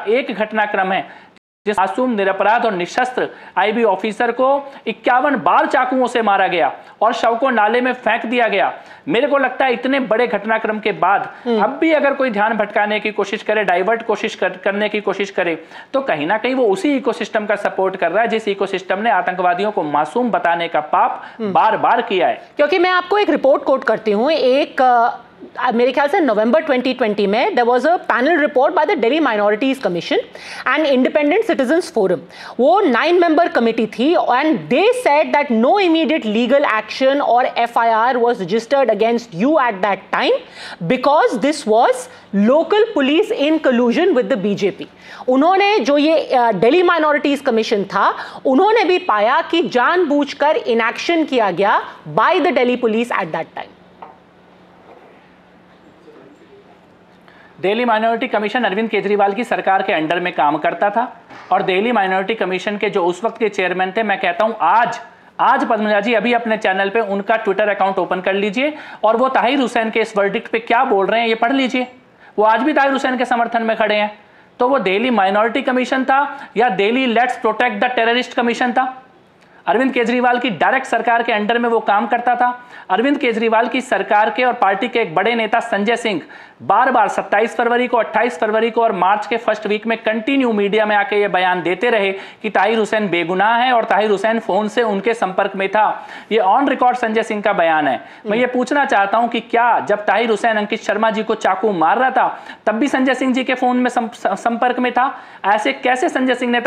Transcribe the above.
एक घटनाक्रम है जिस मासूम, निरपराध और निशस्त्र आईबी ऑफिसर को 51 बार चाकुओं से मारा गया और शव को नाले में फेंक दिया गया। मेरे को लगता है इतने बड़े घटनाक्रम के बाद अब भी अगर कोई ध्यान भटकाने की कोशिश करे, डाइवर्ट करने की कोशिश करे, तो कहीं ना कहीं वो उसी इकोसिस्टम का सपोर्ट कर रहा है जिस इकोसिस्टम ने आतंकवादियों को मासूम बताने का पाप बार बार किया है। क्योंकि मैं आपको एक रिपोर्ट कोट करती हूँ, एक मेरे ख्याल से नवंबर 2020 में there was a panel report by the Delhi minorities commission and independent citizens forum. वो 9 मेंबर कमिटी थी and they said that no immediate legal action और FIR was registered against you at that time because this was local police in कलूजन with the BJP. उन्होंने जो ये Delhi minorities commission था, उन्होंने भी पाया कि जानबूझकर इनएक्शन किया गया by the Delhi police at that time. Delhi minority commission Arvind Kejriwal की सरकार के अंडर में काम करता था और दिल्ली माइनॉरिटी कमीशन के जो उस वक्त के चेयरमैन थे, मैं कहता हूं आज पद्मजा जी अभी अपने चैनल पे उनका ट्विटर अकाउंट ओपन कर लीजिए और वो ताहिर हुसैन के इस वर्डिक्ट पे क्या बोल रहे हैं ये पढ़ लीजिए। वो आज भी ताहिर हुसैन के समर्थन में खड़े हैं। तो वो दिल्ली माइनॉरिटी कमीशन था या Delhi let's protect the terrorist commission था? अरविंद केजरीवाल की डायरेक्ट सरकार के अंडर में वो काम करता था। अरविंद केजरीवाल की सरकार के और पार्टी के एक बड़े नेता संजय सिंह बार बार 27 फरवरी को, 28 फरवरी को और मार्च के फर्स्ट वीक में कंटिन्यू मीडिया में आके ये बयान देते रहे कि ताहिर हुसैन बेगुनाह है और ताहिर हुसैन फोन से उनके संपर्क में था। ये ऑन रिकॉर्ड संजय सिंह का बयान है। मैं ये पूछना चाहता हूं कि क्या जब ताहिर हुसैन अंकित शर्मा जी को चाकू मार रहा था तब भी संजय सिंह जी के फोन में संपर्क में था? ऐसे कैसे संजय सिंह ने